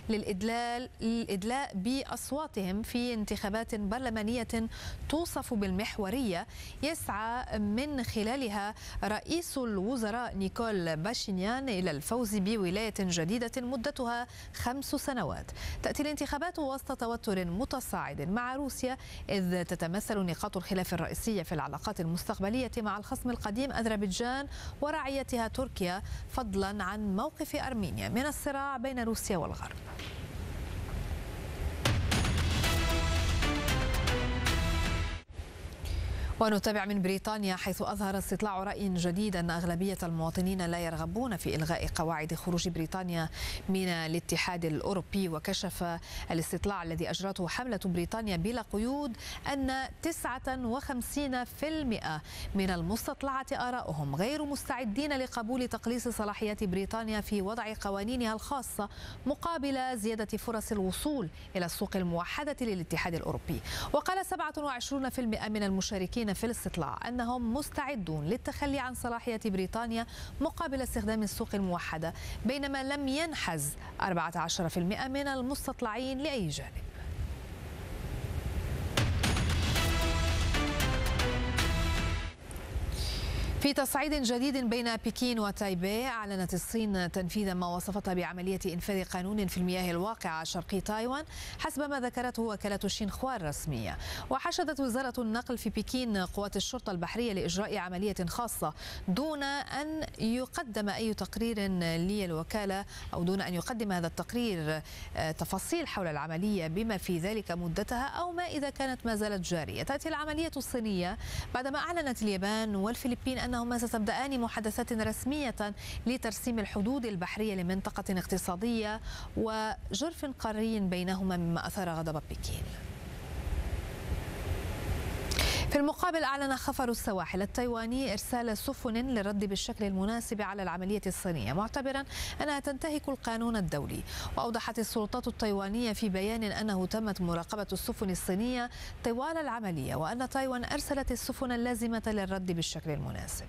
للإدلاء بأصواتهم في انتخابات برلمانية توصف بالمحورية يسعى من خلالها رئيس الوزراء نيكول باشينيان إلى الفوز بولاية جديدة مدتها 5 سنوات. تأتي الانتخابات وسط توتر متصاعد مع روسيا، إذ تتمثل نقاط الخلاف الرئيسية في العلاقات المستقبلية مع الخصم القديم أذربيجان ورعيتها تركيا، فضلا عن موقف أرمينيا من الصراع بين روسيا والغرب. ونتابع من بريطانيا، حيث أظهر استطلاع رأي جديد أن أغلبية المواطنين لا يرغبون في إلغاء قواعد خروج بريطانيا من الاتحاد الأوروبي. وكشف الاستطلاع الذي أجرته حملة بريطانيا بلا قيود أن 59% من المستطلعة آراؤهم غير مستعدين لقبول تقليص صلاحيات بريطانيا في وضع قوانينها الخاصة مقابل زيادة فرص الوصول إلى السوق الموحدة للاتحاد الأوروبي. وقال 27% من المشاركين في الاستطلاع أنهم مستعدون للتخلي عن صلاحية بريطانيا مقابل استخدام السوق الموحدة، بينما لم ينحز 14% من المستطلعين لأي جانب. في تصعيد جديد بين بكين وتايبي، أعلنت الصين تنفيذ ما وصفتها بعملية إنفاذ قانون في المياه الواقعة شرقي تايوان حسب ما ذكرته وكالة شينخوا الرسمية. وحشدت وزارة النقل في بكين قوات الشرطة البحرية لإجراء عملية خاصة دون أن يقدم أي تقرير للوكالة، أو دون أن يقدم هذا التقرير تفاصيل حول العملية بما في ذلك مدتها أو ما إذا كانت ما زالت جارية. تأتي العملية الصينية بعدما أعلنت اليابان والفلبين أنهما ستبدأان محادثات رسمية لترسيم الحدود البحرية لمنطقة اقتصادية وجرف قاري بينهما، مما أثار غضب بكين. في المقابل، أعلن خفر السواحل التايواني إرسال سفن للرد بالشكل المناسب على العملية الصينية، معتبرا أنها تنتهك القانون الدولي. وأوضحت السلطات التايوانية في بيان أنه تمت مراقبة السفن الصينية طوال العملية، وأن تايوان أرسلت السفن اللازمة للرد بالشكل المناسب.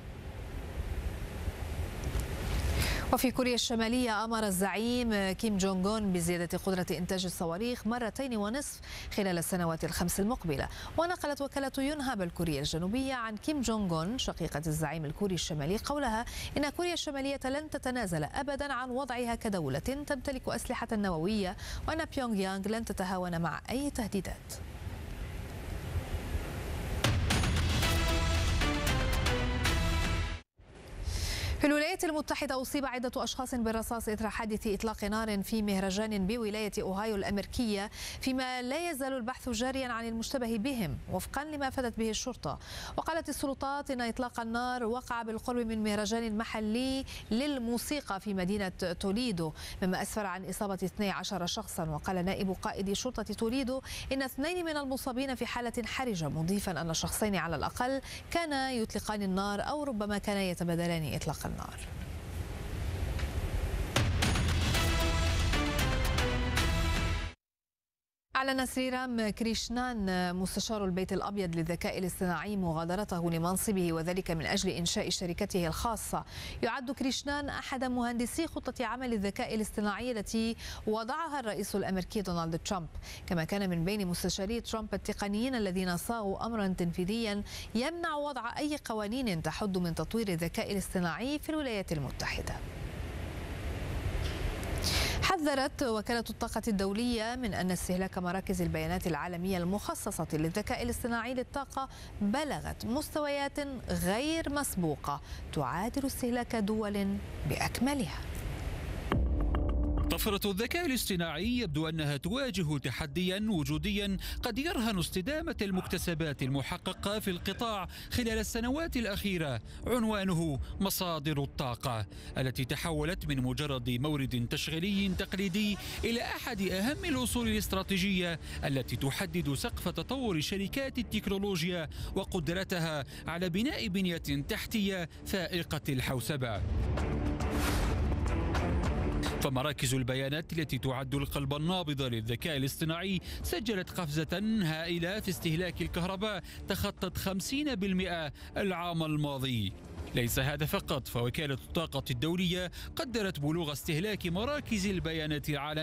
وفي كوريا الشمالية، أمر الزعيم كيم جونغ أون بزيادة قدرة إنتاج الصواريخ 2.5 مرات خلال السنوات الخمس المقبلة. ونقلت وكالة يونهاب الكورية الجنوبية عن كيم جونغ أون شقيقة الزعيم الكوري الشمالي قولها إن كوريا الشمالية لن تتنازل أبدا عن وضعها كدولة تمتلك أسلحة نووية، وأن بيونغ يانغ لن تتهاون مع أي تهديدات. في الولايات المتحدة، أصيب عدة أشخاص بالرصاص إثر حادث إطلاق نار في مهرجان بولاية أوهايو الأمريكية، فيما لا يزال البحث جاريا عن المشتبه بهم وفقا لما أفادت به الشرطة. وقالت السلطات إن إطلاق النار وقع بالقرب من مهرجان محلي للموسيقى في مدينة توليدو، مما أسفر عن إصابة 12 شخصا. وقال نائب قائد شرطة توليدو إن 2 من المصابين في حالة حرجة، مضيفا أن شخصين على الأقل كانا يطلقان النار أو ربما كانا يتبادلان إطلاق النار. أعلن سريرام كريشنان مستشار البيت الأبيض للذكاء الاصطناعي مغادرته لمنصبه، وذلك من أجل إنشاء شركته الخاصة. يعد كريشنان أحد مهندسي خطة عمل الذكاء الاصطناعي التي وضعها الرئيس الأمريكي دونالد ترامب، كما كان من بين مستشاري ترامب التقنيين الذين صاغوا أمرا تنفيذيا يمنع وضع أي قوانين تحد من تطوير الذكاء الاصطناعي في الولايات المتحدة. حذرت وكالة الطاقة الدولية من أن استهلاك مراكز البيانات العالمية المخصصة للذكاء الاصطناعي للطاقة بلغت مستويات غير مسبوقة تعادل استهلاك دول بأكملها. طفرة الذكاء الاصطناعي يبدو أنها تواجه تحديا وجوديا قد يرهن استدامة المكتسبات المحققة في القطاع خلال السنوات الأخيرة، عنوانه مصادر الطاقة التي تحولت من مجرد مورد تشغيلي تقليدي إلى أحد أهم الأصول الاستراتيجية التي تحدد سقف تطور شركات التكنولوجيا وقدرتها على بناء بنية تحتية فائقة الحوسبة. فمراكز البيانات التي تعد القلب النابض للذكاء الاصطناعي سجلت قفزة هائلة في استهلاك الكهرباء تخطت 50% العام الماضي. ليس هذا فقط، فوكالة الطاقة الدولية قدرت بلوغ استهلاك مراكز البيانات العالمية